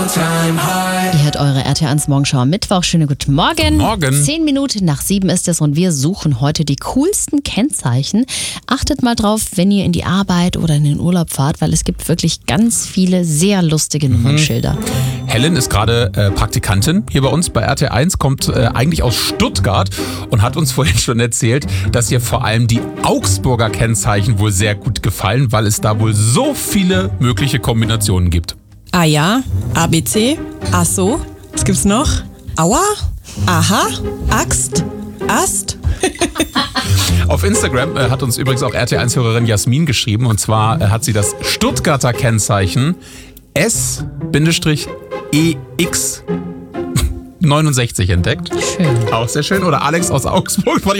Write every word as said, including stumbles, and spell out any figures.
Ihr hört eure R T eins Morgenschau am Mittwoch. Schönen guten Morgen. Morgen. Zehn Minuten nach sieben ist es und wir suchen heute die coolsten Kennzeichen. Achtet mal drauf, wenn ihr in die Arbeit oder in den Urlaub fahrt, weil es gibt wirklich ganz viele sehr lustige Nummernschilder. Helen ist gerade äh, Praktikantin hier bei uns bei R T eins, kommt äh, eigentlich aus Stuttgart und hat uns vorhin schon erzählt, dass ihr vor allem die Augsburger Kennzeichen wohl sehr gut gefallen, weil es da wohl so viele mögliche Kombinationen gibt. Ah ja, A B C, ach so, was gibt's noch? Aua, aha, Axt, Ast. Auf Instagram äh, hat uns übrigens auch R T eins-Hörerin Jasmin geschrieben und zwar äh, hat sie das Stuttgarter Kennzeichen S E X neunundsechzig entdeckt. Schön. Auch sehr schön. Oder Alex aus Augsburg.